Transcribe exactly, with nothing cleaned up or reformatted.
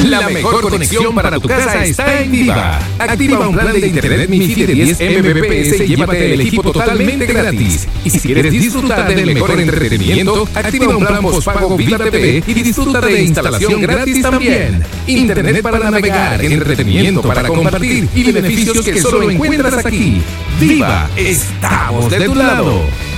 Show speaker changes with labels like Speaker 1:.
Speaker 1: La mejor conexión para tu casa está en Viva. Activa un plan de internet MiFi de diez megabits y llévate el equipo totalmente gratis. Y si quieres disfrutar del mejor entretenimiento, activa un plan postpago Viva T V y disfruta de instalación gratis también. Internet para navegar, entretenimiento para compartir y beneficios que solo encuentras aquí. Viva, estamos de tu lado.